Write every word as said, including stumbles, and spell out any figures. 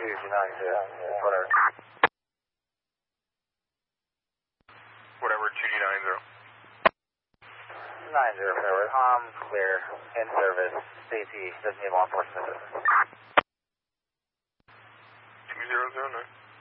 two nine zero, whatever. Whatever, two G nine zero. nine zero, whatever. Um, clear, in service, safety, doesn't need law enforcement assistance. two zero zero nine.